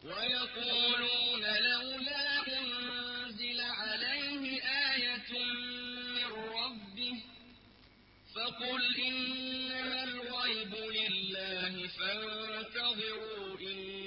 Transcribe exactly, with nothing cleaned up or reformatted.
ويقولون لولا أنزل عليه آية من ربه فقل إنما الغيب لله فانتظروا إن